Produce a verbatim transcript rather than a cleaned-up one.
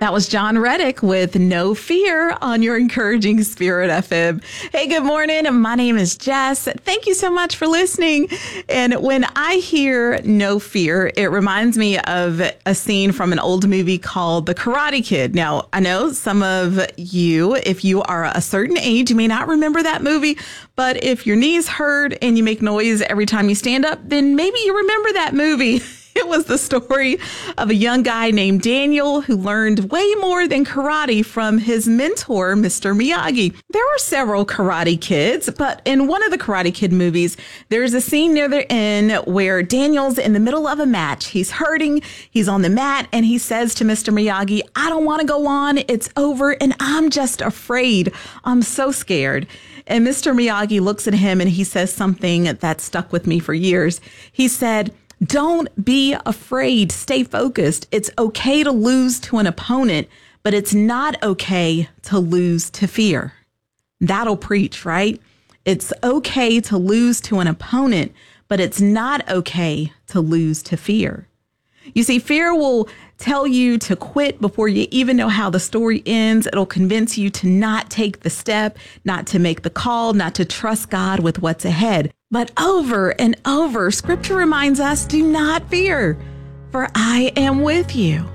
That was John Reddick with No Fear on your Encouraging Spirit F M. Hey, good morning. My name is Jess. Thank you so much for listening. And when I hear No Fear, it reminds me of a scene from an old movie called The Karate Kid. Now, I know some of you, if you are a certain age, you may not remember that movie, but if your knees hurt and you make noise every time you stand up, then maybe you remember that movie. It was the story of a young guy named Daniel who learned way more than karate from his mentor, Mister Miyagi. There are several Karate Kids, but in one of the Karate Kid movies, there's a scene near the end where Daniel's in the middle of a match. He's hurting, he's on the mat, and he says to Mister Miyagi, "I don't want to go on. It's over, and I'm just afraid. I'm so scared." And Mister Miyagi looks at him and he says something that stuck with me for years. He said, "Don't be afraid. Stay focused. It's okay to lose to an opponent, but it's not okay to lose to fear." That'll preach, right? It's okay to lose to an opponent, but it's not okay to lose to fear. You see, fear will tell you to quit before you even know how the story ends. It'll convince you to not take the step, not to make the call, not to trust God with what's ahead. But over and over, Scripture reminds us, do not fear, for I am with you.